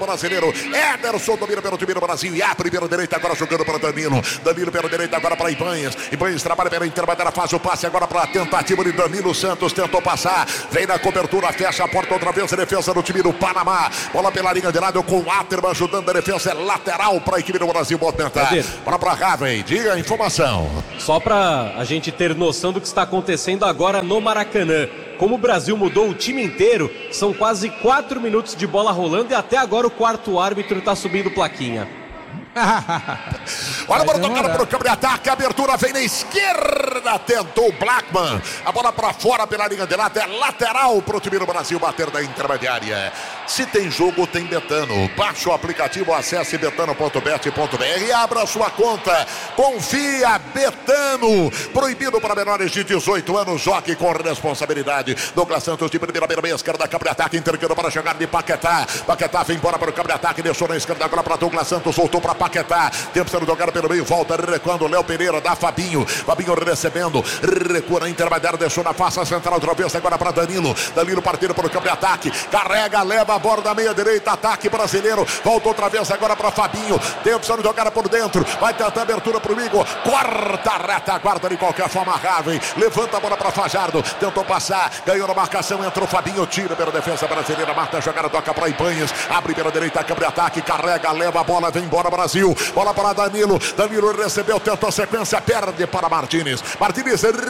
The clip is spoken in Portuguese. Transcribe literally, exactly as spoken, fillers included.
brasileiro, Ederson domina pelo time do Brasil e abre pela direita agora jogando para Danilo, Danilo pela direita agora para Ibanhas, Ibanhas trabalha pela intermediária, faz o passe agora para a tentativa de Danilo Santos, tentou passar, vem na cobertura, fecha a porta outra vez, a defesa do time do Panamá, bola pela linha de lado com o Atterman ajudando a defesa, é lateral para a equipe do Brasil movimentar, bola para Raven, diga a informação. Só para a gente ter noção do que está acontecendo agora no Maracanã. Como o Brasil mudou o time inteiro, são quase quatro minutos de bola rolando e até agora o quarto árbitro está subindo plaquinha. Olha a bola tocada para o campo de ataque, a abertura vem na esquerda, tentou o Blackman, a bola para fora pela linha de lado, é lateral para o time do Brasil bater da intermediária. Se tem jogo, tem Betano. Baixe o aplicativo, acesse betano ponto bet ponto br e abra sua conta. Confia, Betano. Proibido para menores de dezoito anos, jogue com responsabilidade. Douglas Santos de primeira, primeira meia esquerda, campo de ataque, entregando para chegar de Paquetá. Paquetá vem embora para o campo de ataque, deixou na esquerda agora para Douglas Santos, voltou para Paquetá. Tempo sendo jogado pelo meio, volta recuando. Léo Pereira dá Fabinho. Fabinho recebendo, recua na intermediária, deixou na face central outra vez agora para Danilo. Danilo partindo para o campo de ataque, carrega, leva a bola da meia direita, ataque brasileiro. Volta outra vez agora para Fabinho. Tempo sendo jogada por dentro, vai tentar abertura para o Igor. Quarta reta, guarda de qualquer forma Raven. Levanta a bola para Fajardo, tentou passar, ganhou na marcação, entrou Fabinho, tira pela defesa brasileira, mata a jogada, toca para Ibanhas, abre pela direita, campo de ataque, carrega, leva a bola, vem embora Brasil. Bola para Danilo. Danilo recebeu, tentou a sequência, perde para Martínez. Martínez